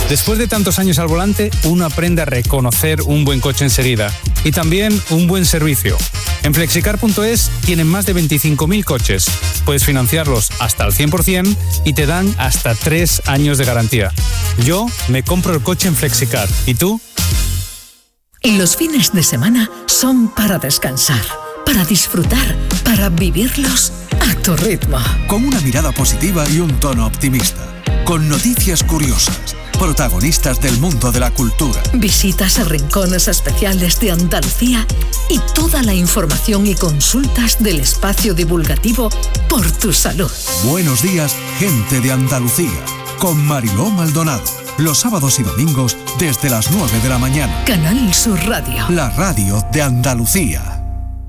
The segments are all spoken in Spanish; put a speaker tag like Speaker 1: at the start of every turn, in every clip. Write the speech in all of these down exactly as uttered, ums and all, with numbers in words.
Speaker 1: Después de tantos años al volante, uno aprende a reconocer un buen coche enseguida y también un buen servicio. En flexicar punto es tienen más de veinticinco mil coches. Puedes financiarlos hasta al cien por ciento y te dan hasta tres años de garantía. Yo me compro el coche en Flexicar. ¿Y tú?
Speaker 2: Los fines de semana son para descansar, para disfrutar, para vivirlos a tu ritmo.
Speaker 3: Con una mirada positiva y un tono optimista. Con noticias curiosas. Protagonistas del mundo de la cultura.
Speaker 2: Visitas a rincones especiales de Andalucía y toda la información y consultas del espacio divulgativo Por tu Salud.
Speaker 3: Buenos días, gente de Andalucía. Con Mariló Maldonado. Los sábados y domingos desde las nueve de la mañana.
Speaker 2: Canal Sur Radio.
Speaker 3: La radio de Andalucía.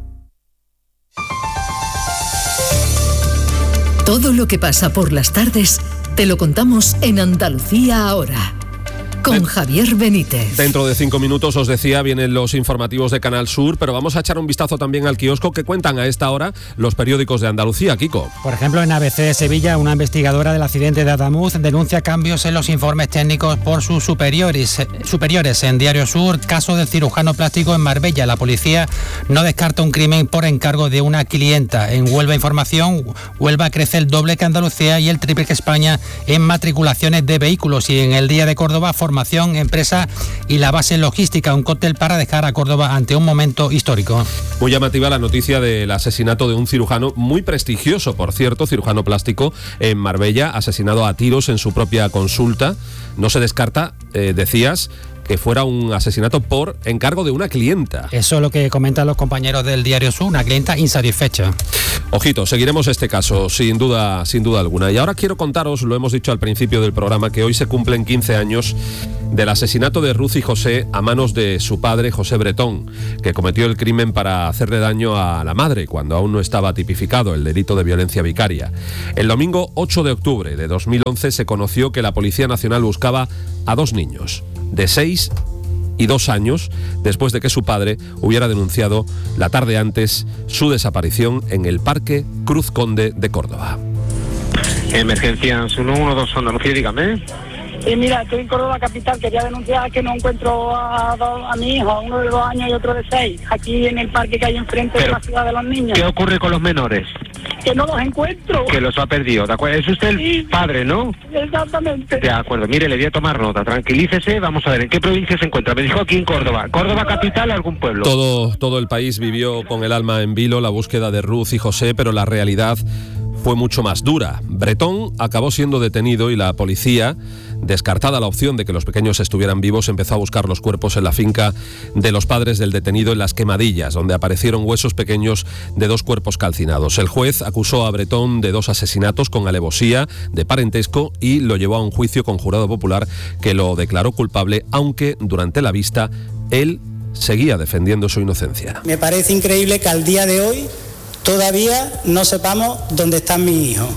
Speaker 2: Todo lo que pasa por las tardes te lo contamos en Andalucía Ahora, con Javier Benítez.
Speaker 4: Dentro de cinco minutos, os decía, vienen los informativos de Canal Sur, pero vamos a echar un vistazo también al kiosco que cuentan a esta hora los periódicos de Andalucía. Kiko.
Speaker 5: Por ejemplo, en A B C de Sevilla, una investigadora del accidente de Adamuz denuncia cambios en los informes técnicos por sus superiores. superiores. En Diario Sur, caso del cirujano plástico en Marbella. La policía no descarta un crimen por encargo de una clienta. En Huelva Información, Huelva crece el doble que Andalucía y el triple que España en matriculaciones de vehículos. Y en el Día de Córdoba, formación, empresa y la base logística, un cóctel para dejar a Córdoba ante un momento histórico.
Speaker 4: Muy llamativa la noticia del asesinato de un cirujano muy prestigioso, por cierto, cirujano plástico en Marbella, asesinado a tiros en su propia consulta. No se descarta, eh, decías, que fuera un asesinato por encargo de una clienta.
Speaker 5: Eso es lo que comentan los compañeros del Diario Sur, una clienta insatisfecha.
Speaker 4: Ojito, seguiremos este caso, sin duda, sin duda alguna. Y ahora quiero contaros, lo hemos dicho al principio del programa, que hoy se cumplen quince años del asesinato de Ruth y José a manos de su padre, José Bretón, que cometió el crimen para hacerle daño a la madre cuando aún no estaba tipificado el delito de violencia vicaria. El domingo ocho de octubre de dos mil once se conoció que la Policía Nacional buscaba a dos niños, de seis y dos años, después de que su padre hubiera denunciado la tarde antes su desaparición en el Parque Cruz Conde de Córdoba.
Speaker 6: Emergencias uno uno dos Andalucía, dígame.
Speaker 7: Sí, mira, estoy en Córdoba capital, quería denunciar que no encuentro a, dos, a mi hijo, uno de dos años y otro de seis, aquí en el parque que hay enfrente Pero, de la ciudad de los niños.
Speaker 6: ¿Qué ocurre con los menores?
Speaker 7: Que no los encuentro.
Speaker 6: Que los ha perdido, ¿de acuerdo? Es usted el sí, padre, ¿no?
Speaker 7: Exactamente.
Speaker 6: De acuerdo, mire, le voy a tomar nota, tranquilícese, vamos a ver, ¿en qué provincia se encuentra? Me dijo aquí en Córdoba. ¿Córdoba capital o algún pueblo?
Speaker 4: Todo, todo el país vivió con el alma en vilo la búsqueda de Ruth y José, pero la realidad fue mucho más dura. Bretón acabó siendo detenido y la policía, descartada la opción de que los pequeños estuvieran vivos, empezó a buscar los cuerpos en la finca de los padres del detenido en Las Quemadillas, donde aparecieron huesos pequeños de dos cuerpos calcinados. El juez acusó a Bretón de dos asesinatos con alevosía de parentesco y lo llevó a un juicio con jurado popular que lo declaró culpable, aunque durante la vista él seguía defendiendo su inocencia.
Speaker 8: Me parece increíble que al día de hoy todavía no sepamos dónde están mis hijos.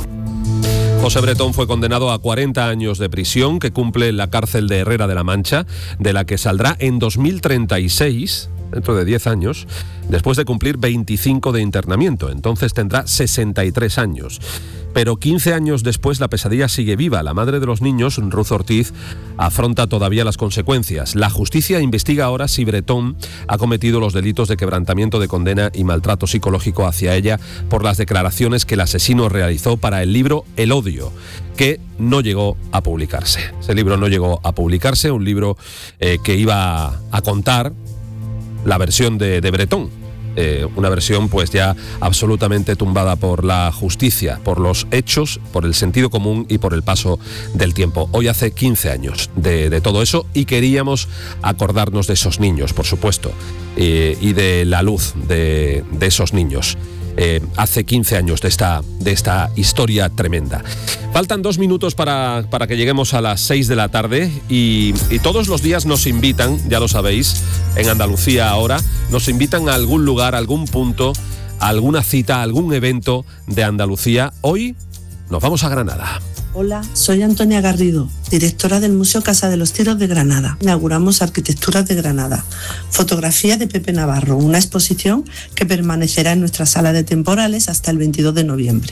Speaker 4: José Bretón fue condenado a cuarenta años de prisión que cumple en la cárcel de Herrera de la Mancha, de la que saldrá en dos mil treinta y seis, dentro de diez años, después de cumplir veinticinco de internamiento. Entonces tendrá sesenta y tres años. Pero quince años después la pesadilla sigue viva. La madre de los niños, Ruth Ortiz, afronta todavía las consecuencias. La justicia investiga ahora si Bretón ha cometido los delitos de quebrantamiento de condena y maltrato psicológico hacia ella por las declaraciones que el asesino realizó para el libro El odio, que no llegó a publicarse. Ese libro no llegó a publicarse, un libro eh, que iba a contar la versión de, de Bretón. Eh, una versión pues ya absolutamente tumbada por la justicia, por los hechos, por el sentido común y por el paso del tiempo. Hoy hace quince años de, de todo eso y queríamos acordarnos de esos niños, por supuesto, eh, y de la luz de, de esos niños. Eh, hace quince años de esta, de esta historia tremenda. Faltan dos minutos para, para que lleguemos a las seis de la tarde y, y todos los días nos invitan, ya lo sabéis, en Andalucía Ahora, nos invitan a algún lugar, a algún punto, a alguna cita, a algún evento de Andalucía. Hoy nos vamos a Granada.
Speaker 9: Hola, soy Antonia Garrido, directora del Museo Casa de los Tiros de Granada. Inauguramos Arquitecturas de Granada, fotografía de Pepe Navarro, una exposición que permanecerá en nuestra sala de temporales hasta el veintidós de noviembre.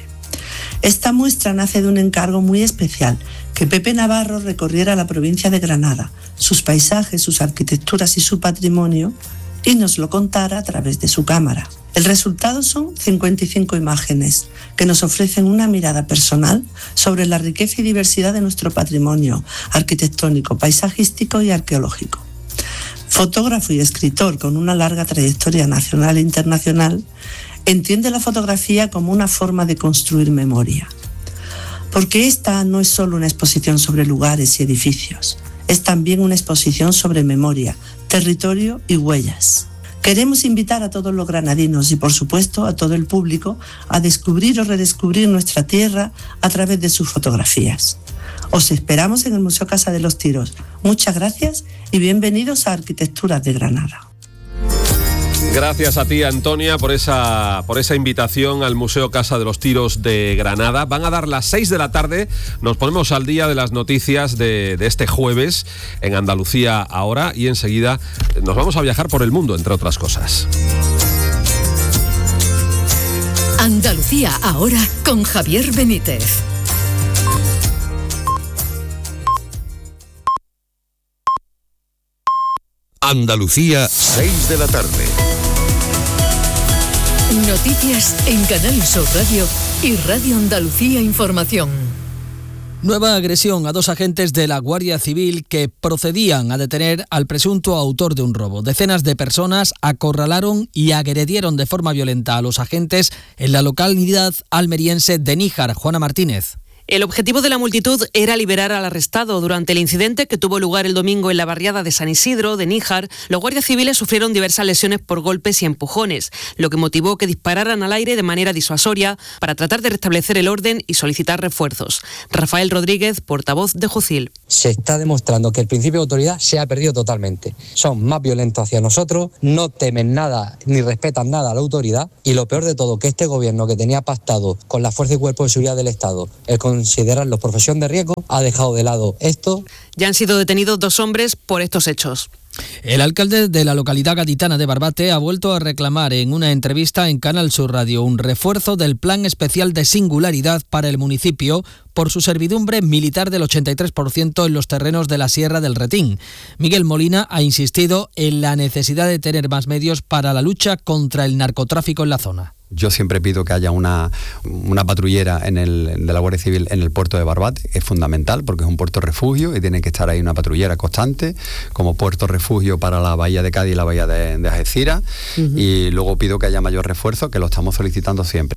Speaker 9: Esta muestra nace de un encargo muy especial, que Pepe Navarro recorriera la provincia de Granada, sus paisajes, sus arquitecturas y su patrimonio, y nos lo contara a través de su cámara. El resultado son cincuenta y cinco imágenes que nos ofrecen una mirada personal sobre la riqueza y diversidad de nuestro patrimonio arquitectónico, paisajístico y arqueológico. Fotógrafo y escritor con una larga trayectoria nacional e internacional, entiende la fotografía como una forma de construir memoria. Porque esta no es solo una exposición sobre lugares y edificios, es también una exposición sobre memoria, territorio y huellas. Queremos invitar a todos los granadinos y, por supuesto, a todo el público a descubrir o redescubrir nuestra tierra a través de sus fotografías. Os esperamos en el Museo Casa de los Tiros. Muchas gracias y bienvenidos a Arquitecturas de Granada.
Speaker 4: Gracias a ti, Antonia, por esa, por esa invitación al Museo Casa de los Tiros de Granada. Van a dar las seis de la tarde, nos ponemos al día de las noticias de, de este jueves en Andalucía Ahora y enseguida nos vamos a viajar por el mundo, entre otras cosas.
Speaker 2: Andalucía Ahora con Javier Benítez.
Speaker 10: Andalucía, seis de la tarde.
Speaker 2: Noticias en Canal Sur Radio y Radio Andalucía Información.
Speaker 11: Nueva agresión a dos agentes de la Guardia Civil que procedían a detener al presunto autor de un robo. Decenas de personas acorralaron y agredieron de forma violenta a los agentes en la localidad almeriense de Níjar. Juana Martínez.
Speaker 12: El objetivo de la multitud era liberar al arrestado. Durante el incidente que tuvo lugar el domingo en la barriada de San Isidro, de Níjar, los guardias civiles sufrieron diversas lesiones por golpes y empujones, lo que motivó que dispararan al aire de manera disuasoria para tratar de restablecer el orden y solicitar refuerzos. Rafael Rodríguez, portavoz de Jucil.
Speaker 13: Se está demostrando que el principio de autoridad se ha perdido totalmente. Son más violentos hacia nosotros, no temen nada ni respetan nada a la autoridad y lo peor de todo, que este gobierno que tenía pactado con la Fuerza y Cuerpo de Seguridad del Estado, el considerarlos profesión de riesgo, ha dejado de lado esto.
Speaker 12: Ya han sido detenidos dos hombres por estos hechos.
Speaker 11: El alcalde de la localidad gaditana de Barbate ha vuelto a reclamar en una entrevista en Canal Sur Radio un refuerzo del plan especial de singularidad para el municipio por su servidumbre militar del ochenta y tres por ciento en los terrenos de la Sierra del Retín. Miguel Molina ha insistido en la necesidad de tener más medios para la lucha contra el narcotráfico en la zona.
Speaker 14: Yo siempre pido que haya una, una patrullera en el, de la Guardia Civil en el puerto de Barbate. Es fundamental porque es un puerto refugio y tiene que estar ahí una patrullera constante como puerto refugio para la bahía de Cádiz y la bahía de, de Algeciras. Uh-huh. Y luego pido que haya mayor refuerzo, que lo estamos solicitando siempre.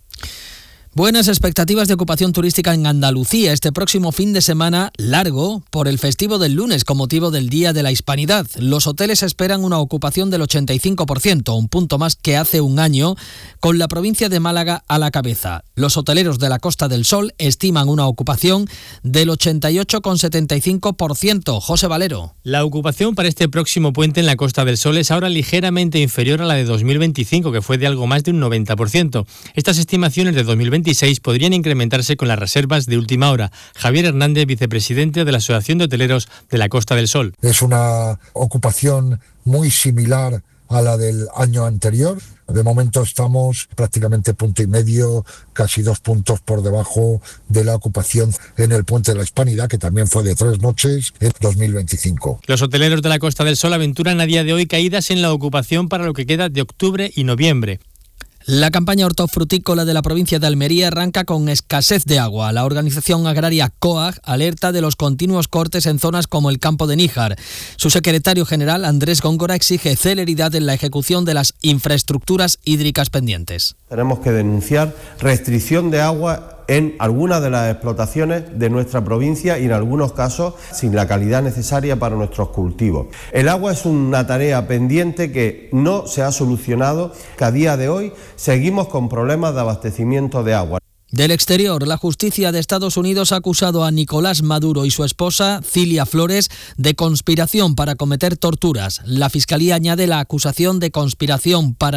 Speaker 11: Buenas expectativas de ocupación turística en Andalucía este próximo fin de semana largo por el festivo del lunes con motivo del Día de la Hispanidad. Los hoteles esperan una ocupación del ochenta y cinco por ciento, un punto más que hace un año, con la provincia de Málaga a la cabeza. Los hoteleros de la Costa del Sol estiman una ocupación del ochenta y ocho coma setenta y cinco por ciento. José Valero.
Speaker 15: La ocupación para este próximo puente en la Costa del Sol es ahora ligeramente inferior a la de dos mil veinticinco, que fue de algo más de un noventa por ciento. Estas estimaciones de dos mil veintiséis podrían incrementarse con las reservas de última hora. Javier Hernández, vicepresidente de la Asociación de Hoteleros de la Costa del Sol.
Speaker 16: Es una ocupación muy similar a la del año anterior. De momento estamos prácticamente punto y medio, casi dos puntos por debajo de la ocupación en el Puente de la Hispanidad, que también fue de tres noches en dos mil veinticinco.
Speaker 15: Los hoteleros de la Costa del Sol aventuran a día de hoy caídas en la ocupación para lo que queda de octubre y noviembre.
Speaker 11: La campaña hortofrutícola de la provincia de Almería arranca con escasez de agua. La organización agraria COAG alerta de los continuos cortes en zonas como el campo de Níjar. Su secretario general, Andrés Góngora, exige celeridad en la ejecución de las infraestructuras hídricas pendientes.
Speaker 17: Tenemos que denunciar restricción de agua en algunas de las explotaciones de nuestra provincia y en algunos casos sin la calidad necesaria para nuestros cultivos. El agua es una tarea pendiente que no se ha solucionado, que a día de hoy seguimos con problemas de abastecimiento de agua.
Speaker 11: Del exterior, la justicia de Estados Unidos ha acusado a Nicolás Maduro y su esposa, Cilia Flores, de conspiración para cometer torturas. La Fiscalía añade la acusación de conspiración para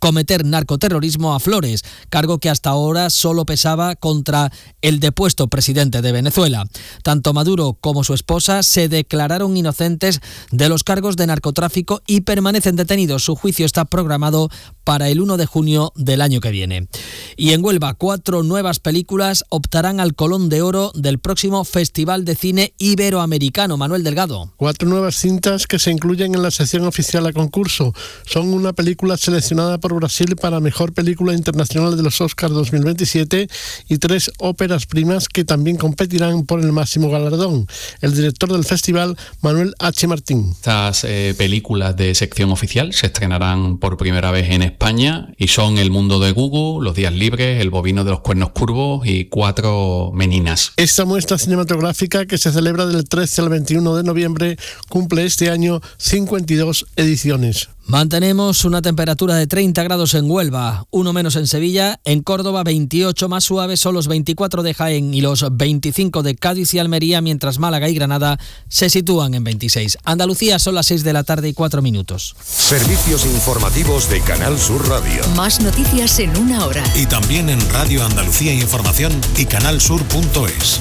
Speaker 11: cometer narcoterrorismo a Flores, cargo que hasta ahora solo pesaba contra el depuesto presidente de Venezuela. Tanto Maduro como su esposa se declararon inocentes de los cargos de narcotráfico y permanecen detenidos. Su juicio está programado para el uno de junio del año que viene. Y en Huelva, cuatro nuevas películas optarán al Colón de Oro del próximo Festival de Cine Iberoamericano. Manuel Delgado.
Speaker 18: Cuatro nuevas cintas que se incluyen en la sección oficial a concurso. Son una película seleccionada por Brasil para Mejor Película Internacional de los Oscars dos mil veintisiete y tres óperas primas que también competirán por el máximo galardón. El director del festival, Manuel H. Martín.
Speaker 19: Estas eh, películas de sección oficial se estrenarán por primera vez en España y son El mundo de Gugu, Los días libres, El bovino de los cuernos curvos y Cuatro meninas.
Speaker 18: Esta muestra cinematográfica, que se celebra del trece al veintiuno de noviembre, cumple este año cincuenta y dos ediciones.
Speaker 11: Mantenemos una temperatura de treinta grados en Huelva, uno menos en Sevilla, en Córdoba veintiocho, más suaves son los veinticuatro de Jaén y los veinticinco de Cádiz y Almería, mientras Málaga y Granada se sitúan en veintiséis. Andalucía son las seis de la tarde y cuatro minutos.
Speaker 10: Servicios informativos de Canal Sur Radio.
Speaker 2: Más noticias en una hora.
Speaker 20: Y también en Radio Andalucía Información y canalsur punto es.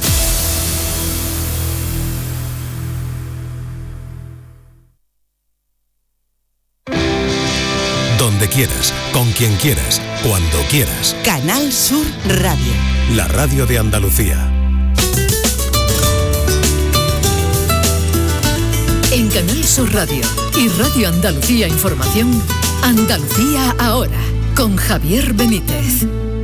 Speaker 20: Donde quieras, con quien quieras, cuando quieras.
Speaker 2: Canal Sur Radio.
Speaker 20: La radio de Andalucía.
Speaker 2: En Canal Sur Radio y Radio Andalucía Información, Andalucía ahora, con Javier Benítez.